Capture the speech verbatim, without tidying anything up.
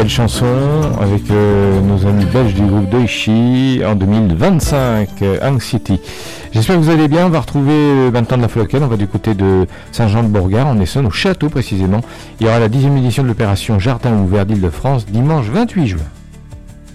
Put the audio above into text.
belle chanson avec euh, nos amis belges du groupe Doichi en deux mille vingt-cinq, euh, Anxiety. J'espère que vous allez bien. On va retrouver euh, maintenant de la Floquelle. On va du côté de Saint-Jean-de-Bourgard, en Essonne, au château précisément. Il y aura la dixième édition de l'opération Jardin ouvert d'Île-de-France dimanche vingt-huit juin.